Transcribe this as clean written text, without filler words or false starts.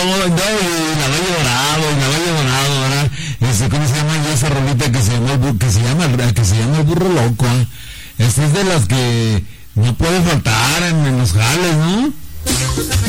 no, y Navalle Dorado, ¿verdad? ¿Cómo se llama esa rolita que se llama el burro loco? Esta es de las que no puede faltar en los jales, ¿no?